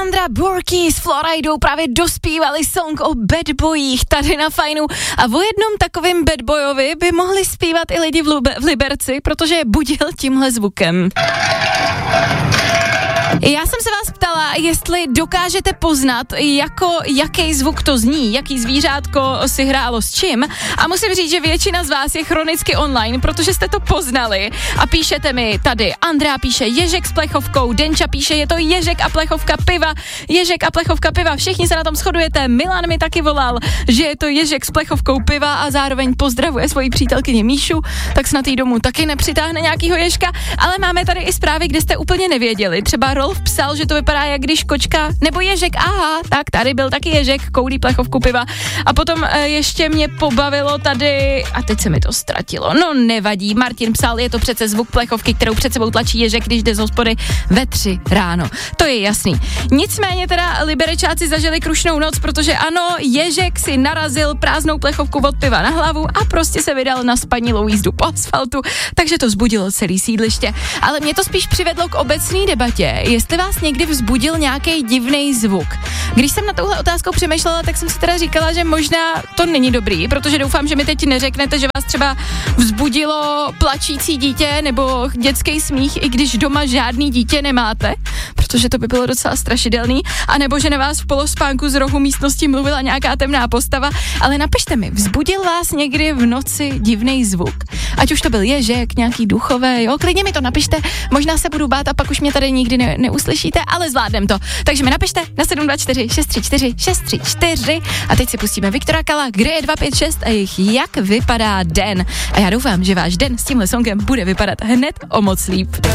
Sandra Burkey s Floridou právě dospívali song o bad boyích tady na Fajnu a o jednom takovým bad boyovi by mohli zpívat i lidi v Liberci, protože je budil tímhle zvukem. Já jsem se vás ptala, jestli dokážete poznat, jaký zvuk to zní, jaký zvířátko si hrálo s čím, a musím říct, že většina z vás je chronicky online, protože jste to poznali a píšete mi tady. Andrea píše ježek s plechovkou, Denča píše, je to ježek a plechovka piva, ježek a plechovka piva, všichni se na tom shodujete. Milan mi taky volal, že je to ježek s plechovkou piva a zároveň pozdravuje svoji přítelkyni Míšu, tak snad jí domů taky nepřitáhne nějakýho ježka, ale máme tady i zprávy, kde jste úplně nevěděli. Třeba Rolf psal, že to vypadá, jak když kočka nebo ježek, aha, tak tady byl taky ježek, koulí plechovku piva. A potom ještě mě pobavilo tady, a teď se mi to ztratilo, no nevadí, Martin psal, je to přece zvuk plechovky, kterou před sebou tlačí ježek, když jde z hospody ve 3 ráno. To je jasný. Nicméně teda Liberečáci zažili krušnou noc, protože ano, ježek si narazil prázdnou plechovku od piva na hlavu a prostě se vydal na spanilou jízdu po asfaltu, takže to vzbudilo celý sídliště. Ale mě to spíš přivedlo k obecné debatě, jestli vás někdy vzbudil nějaký divný zvuk. Když jsem na touhle otázkou přemýšlela, tak jsem si teda říkala, že možná to není dobrý, protože doufám, že mi teď neřeknete, že vás třeba vzbudilo plačící dítě nebo dětský smích, i když doma žádný dítě nemáte, protože to by bylo docela strašidelný, anebo že na vás v polospánku z rohu místnosti mluvila nějaká temná postava, ale napište mi, vzbudil vás někdy v noci divný zvuk? Ať už to byl ježek, nějaký duchové, jo, klidně mi to napište, možná se budu bát a pak už mě tady nikdy neuslyšíte, ale zvládnem to. Takže mi napište na 724 634 634 a teď si pustíme Viktora Kala, kde je 256 a jejich Jak vypadá den. A já doufám, že váš den s tímhle songem bude vypadat hned o moc líp.